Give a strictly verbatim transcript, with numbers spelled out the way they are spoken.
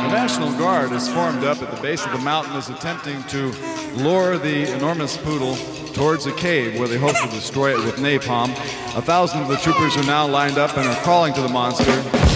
The National Guard is formed up at the base of the mountain, is attempting to lure the enormous poodle towards a cave where they hope to destroy it with napalm. A thousand of the troopers are now lined up and are crawling to the monster.